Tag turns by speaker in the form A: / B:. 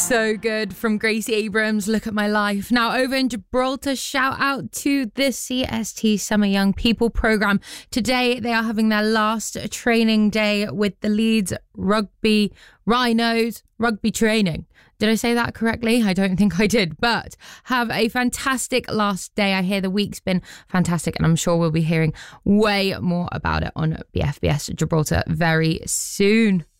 A: So good from Gracie Abrams, Look at My Life. Now over in Gibraltar, shout out to the CST Summer Young People programme. Today they are having their last training day with the Leeds Rugby Rhinos rugby training. Did I say that correctly? I don't think I did, but have a fantastic last day. I hear the week's been fantastic and I'm sure we'll be hearing way more about it on BFBS Gibraltar very soon.